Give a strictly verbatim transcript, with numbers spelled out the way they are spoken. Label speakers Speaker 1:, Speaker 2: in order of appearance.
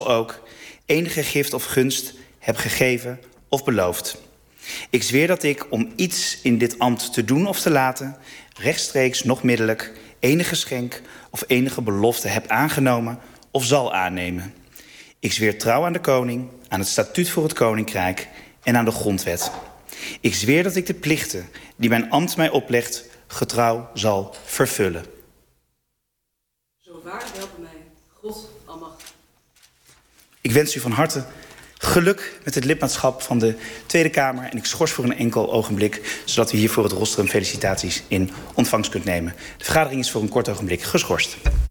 Speaker 1: ook enige gift of gunst heb gegeven of beloofd. Ik zweer dat ik, om iets in dit ambt te doen of te laten, rechtstreeks nog middelijk enige geschenk of enige belofte heb aangenomen of zal aannemen. Ik zweer trouw aan de koning, aan het statuut voor het koninkrijk en aan de grondwet. Ik zweer dat ik de plichten die mijn ambt mij oplegt getrouw zal vervullen.
Speaker 2: Zo waar helpen mij God almachtig.
Speaker 1: Ik wens u van harte geluk met het lidmaatschap van de Tweede Kamer. En ik schors voor een enkel ogenblik, zodat u hiervoor het rostrum felicitaties in ontvangst kunt nemen. De vergadering is voor een kort ogenblik geschorst.